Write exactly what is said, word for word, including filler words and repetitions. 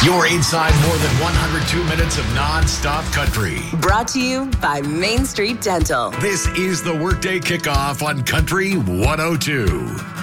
You're inside more than one hundred two minutes of non-stop country. Brought to you by Main Street Dental. This is the Workday Kickoff on Country one oh two.